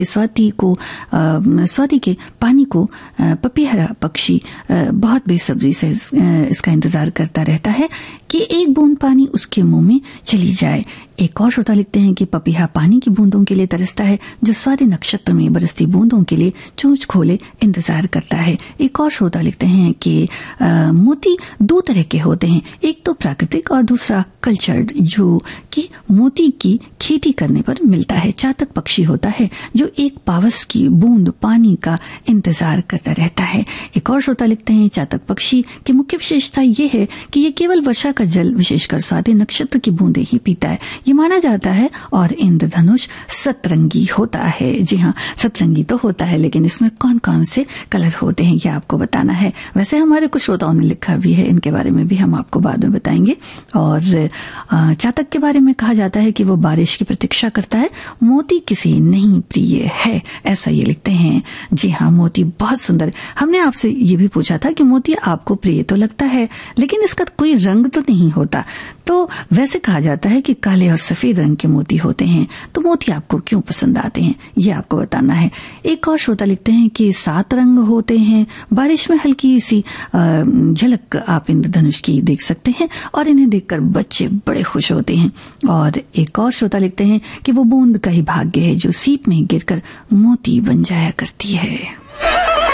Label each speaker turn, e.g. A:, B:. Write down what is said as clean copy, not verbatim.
A: स्वाति के पानी को पपीहरा पक्षी बहुत बेसब्री से इसका इंतजार करता रहता है कि एक बूंद पानी उसके मुंह में चली जाए। एक और श्रोता लिखते हैं कि पपीहा पानी की बूंदों के लिए तरसता है जो स्वाति नक्षत्र में बरसती बूंदों के लिए चोंच खोले इंतजार करता है। एक और श्रोता लिखते हैं कि मोती दो तरह के होते हैं, एक तो प्राकृतिक और दूसरा कल्चर्ड, जो कि मोती की खेती करने पर मिलता है। चातक पक्षी होता है जो एक पावस की बूंद पानी का इंतजार करता रहता है। एक और श्रोता लिखते हैं चातक पक्षी की मुख्य विशेषता यह है कि यह केवल वर्षा का जल, विशेषकर स्वाति नक्षत्र की बूंदें ही पीता है, ये माना जाता है। और इंद्रधनुष सतरंगी होता है। जी हाँ, सतरंगी तो होता है, लेकिन इसमें कौन कौन से कलर होते हैं ये आपको बताना है। वैसे हमारे कुछ श्रोताओं ने लिखा भी है, इनके बारे में भी हम आपको बाद में बताएंगे। और चातक के बारे में कहा जाता है कि वो बारिश की प्रतीक्षा करता है, मोती किसी नहीं प्रिय है, ऐसा ये लिखते हैं। जी हाँ, मोती बहुत सुंदर। हमने आपसे ये भी पूछा था कि मोती आपको प्रिय तो लगता है, लेकिन इसका कोई रंग तो नहीं होता। तो वैसे कहा जाता है कि काले और सफेद रंग के मोती होते हैं। तो मोती आपको क्यों पसंद आते हैं ये आपको बताना है। एक और श्रोता लिखते हैं कि 7 रंग होते हैं। बारिश में हल्की सी झलक आप इंद्रधनुष की देख सकते हैं और इन्हें देखकर बच्चे बड़े खुश होते हैं। और एक और श्रोता लिखते हैं कि वो बूंद का ही भाग्य है जो सीप में गिरकर मोती बन जाया करती है।